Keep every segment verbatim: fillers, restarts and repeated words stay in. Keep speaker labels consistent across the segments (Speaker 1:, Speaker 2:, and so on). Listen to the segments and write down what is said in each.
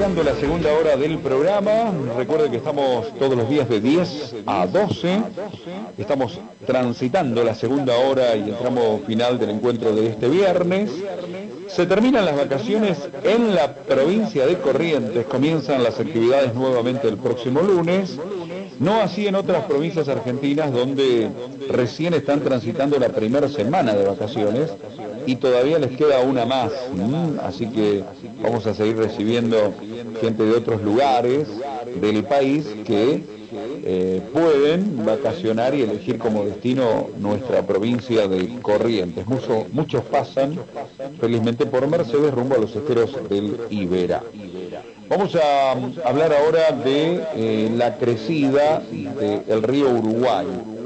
Speaker 1: terminando la segunda hora del programa. Recuerde que estamos todos los días de diez a doce. Estamos transitando la segunda hora y el tramo final del encuentro de este viernes. Se terminan las vacaciones en la provincia de Corrientes. Comienzan las actividades nuevamente el próximo lunes. No así en otras provincias argentinas donde recién están transitando la primera semana de vacaciones y todavía les queda una más. ¿Mm? Así que vamos a seguir recibiendo gente de otros lugares del país que eh, pueden vacacionar y elegir como destino nuestra provincia de Corrientes. Mucho, muchos pasan felizmente por Mercedes rumbo a los esteros del Ibera. Vamos a hablar ahora de eh, la crecida del río Uruguay.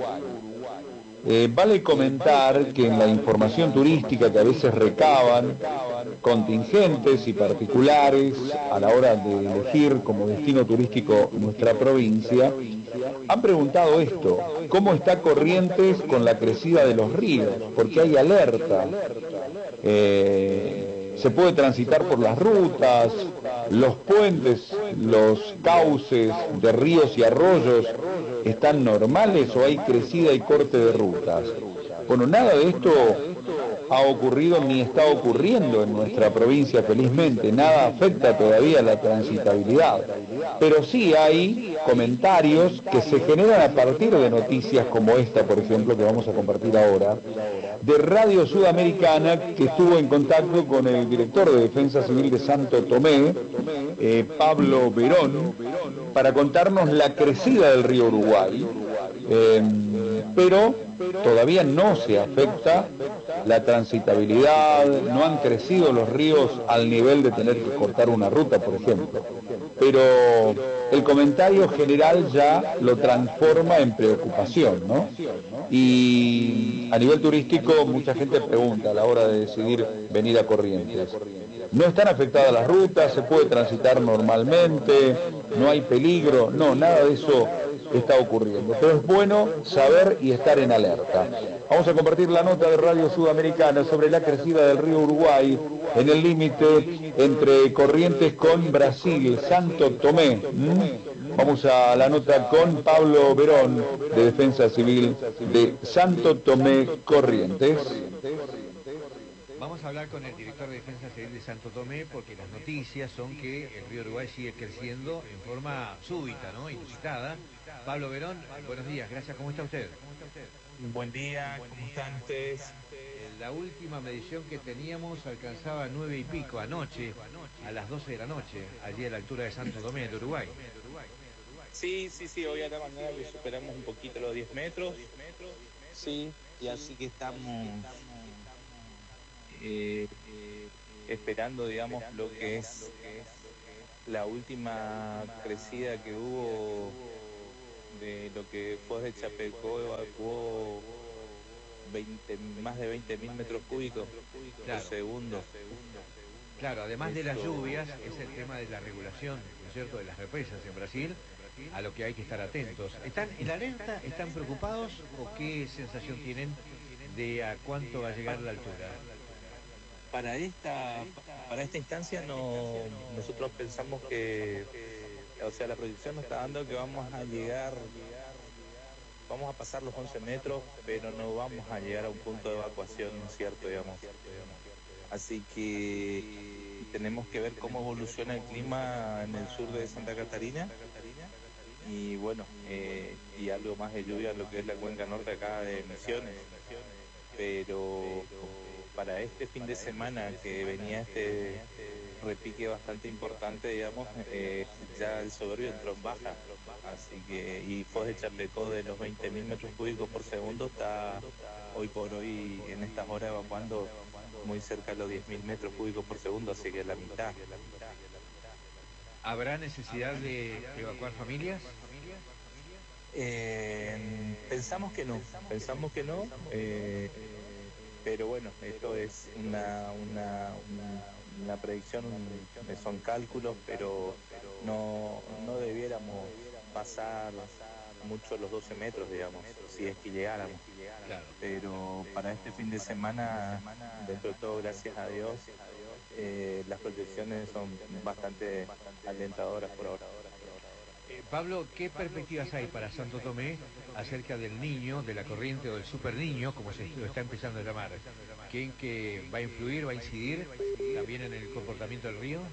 Speaker 1: Eh, vale comentar que en la información turística que a veces recaban contingentes y particulares a la hora de elegir como destino turístico nuestra provincia, han preguntado esto: ¿cómo está Corrientes con la crecida de los ríos? Porque hay alerta. Eh, se puede transitar por las rutas, los puentes, los cauces de ríos y arroyos están normales o hay crecida y corte de rutas. Bueno, nada de esto ha ocurrido ni está ocurriendo en nuestra provincia, felizmente. Nada afecta todavía la transitabilidad. Pero sí hay comentarios que se generan a partir de noticias como esta, por ejemplo, que vamos a compartir ahora, de Radio Sudamericana, que estuvo en contacto con el director de Defensa Civil de Santo Tomé, eh, Pablo Verón, para contarnos la crecida del río Uruguay. Eh, pero todavía no se afecta la transitabilidad, no han crecido los ríos al nivel de tener que cortar una ruta, por ejemplo. Pero el comentario general ya lo transforma en preocupación, ¿no? Y a nivel turístico mucha gente pregunta a la hora de decidir venir a Corrientes. No están afectadas las rutas, se puede transitar normalmente, no hay peligro, no, nada de eso está ocurriendo. Pero es bueno saber y estar en alerta. Vamos a compartir la nota de Radio Sudamericana sobre la crecida del río Uruguay en el límite entre Corrientes con Brasil, Santo Tomé. ¿Mm? Vamos a la nota con Pablo Verón, de Defensa Civil de Santo Tomé, Corrientes.
Speaker 2: Vamos a hablar con el director de Defensa Civil de Santo Tomé porque las noticias son que el río Uruguay sigue creciendo en forma súbita, ¿no? Inusitada. Pablo Verón, buenos días, gracias. ¿Cómo está usted?
Speaker 3: Buen día, ¿cómo están ustedes?
Speaker 2: La última medición que teníamos alcanzaba nueve y pico anoche, a las doce de la noche, allí a la altura de Santo Tomé, de Uruguay.
Speaker 3: Sí, sí, sí, hoy a la mañana le superamos un poquito los diez metros. Sí, y así que estamos eh, eh, esperando, digamos, lo que es la última crecida que hubo de lo que Foz de Chapecó evacuó veinte, más de veinte mil metros cúbicos
Speaker 2: Claro.
Speaker 3: por segundo.
Speaker 2: Claro, además de las
Speaker 3: Eso-
Speaker 2: lluvias, es el tema de la regulación, ¿no es cierto?, de las represas en Brasil, a lo que hay que estar atentos. ¿Están en alerta? ¿Están preocupados? ¿O qué sensación tienen de a cuánto va a llegar la altura?
Speaker 3: Para esta, para esta instancia no, nosotros pensamos que, o sea, la proyección nos está dando que vamos a llegar, vamos a pasar los once metros, pero no vamos a llegar a un punto de evacuación cierto, digamos. Así que tenemos que ver cómo evoluciona el clima en el sur de Santa Catarina y bueno, eh, y algo más de lluvia en lo que es la cuenca norte acá de Misiones. Pero para este fin de semana que venía este repique bastante importante, digamos, eh, ya el Soberbio entró en baja, así que, y Foz de Chapecó de los veinte mil metros cúbicos por segundo está hoy por hoy en estas horas evacuando muy cerca de los diez mil metros cúbicos por segundo, así que la mitad.
Speaker 2: ¿Habrá necesidad de evacuar familias?
Speaker 3: Eh, pensamos que no, pensamos que no, eh, pero bueno, esto es una, una, una, una predicción, son cálculos, pero no, no debiéramos pasar mucho los doce metros, digamos, si es que llegáramos.
Speaker 2: Claro.
Speaker 3: Pero para este fin de semana, dentro de todo, gracias a Dios, eh, las proyecciones son bastante alentadoras por ahora.
Speaker 2: Eh, Pablo, ¿qué perspectivas hay para Santo Tomé acerca del niño, de la corriente o del super niño, como se lo está empezando a llamar? ¿Quién que va a influir, va a incidir también en el comportamiento del río?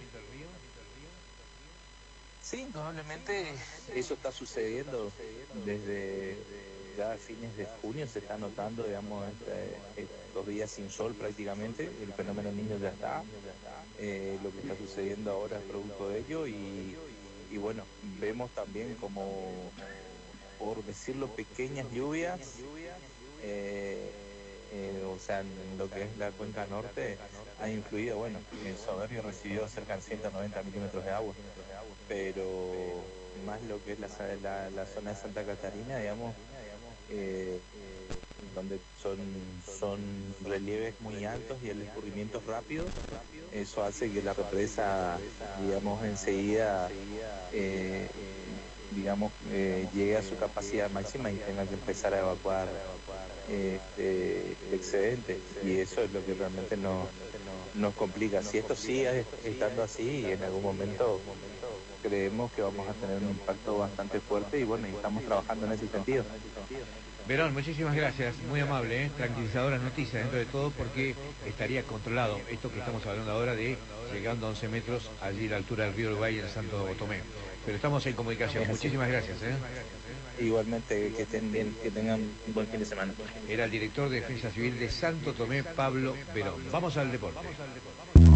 Speaker 3: Sí, indudablemente eso está sucediendo desde ya fines de junio, se está notando, digamos, este, estos días sin sol prácticamente, el fenómeno niño ya está, eh, lo que está sucediendo ahora es producto de ello y, y bueno, vemos también como, por decirlo, pequeñas lluvias, eh, eh, o sea, en lo que es la cuenca norte, ha influido, bueno, el Soberbio recibió cerca de ciento noventa milímetros de agua, pero más lo que es la, la, la zona de Santa Catarina, digamos, eh, donde son, son relieves muy altos y el escurrimiento es rápido, eso hace que la represa, digamos, enseguida, eh, digamos, eh, llegue a su capacidad máxima y tenga que empezar a evacuar este, el excedente, y eso es lo que realmente nos, nos complica. Si esto sigue estando así, en algún momento creemos que vamos a tener un impacto bastante fuerte y bueno, y estamos trabajando en ese sentido.
Speaker 2: Verón, muchísimas gracias, muy amable, ¿eh? Tranquilizadoras noticias dentro de todo, porque estaría controlado esto que estamos hablando ahora de llegando a once metros allí a la altura del río Uruguay en Santo Tomé. Pero estamos en comunicación, muchísimas gracias. ¿eh?
Speaker 3: Igualmente, que estén bien, que tengan un buen fin de semana.
Speaker 2: Era el director de Defensa Civil de Santo Tomé, Pablo Verón. Vamos al deporte.